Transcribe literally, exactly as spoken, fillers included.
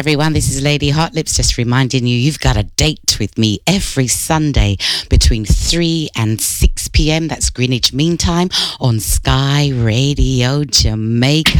everyone. This is Lady Hot Lips, just reminding you you've got a date with me every Sunday between three and six p.m. That's Greenwich Mean Time on Sky Radio Jamaica.